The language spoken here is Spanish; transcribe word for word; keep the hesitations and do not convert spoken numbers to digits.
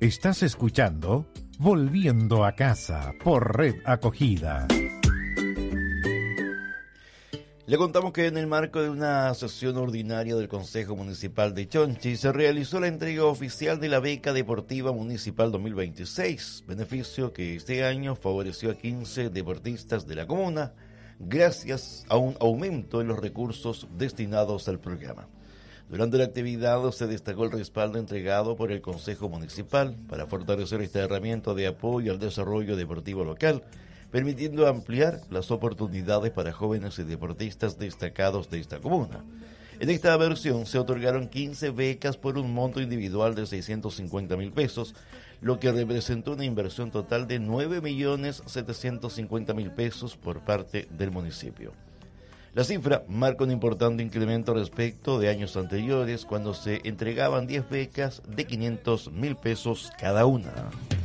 Estás escuchando Volviendo a Casa por Red Acogida. Le contamos que en el marco de una sesión ordinaria del Consejo Municipal de Chonchi se realizó la entrega oficial de la Beca Deportiva Municipal dos mil veintiséis, beneficio que este año favoreció a quince deportistas de la comuna gracias a un aumento en los recursos destinados al programa. Durante la actividad se destacó el respaldo entregado por el Consejo Municipal para fortalecer esta herramienta de apoyo al desarrollo deportivo local, permitiendo ampliar las oportunidades para jóvenes y deportistas destacados de esta comuna. En esta versión se otorgaron quince becas por un monto individual de seiscientos cincuenta mil pesos, lo que representó una inversión total de nueve millones setecientos cincuenta mil pesos por parte del municipio. La cifra marca un importante incremento respecto de años anteriores, cuando se entregaban diez becas de quinientos mil pesos cada una.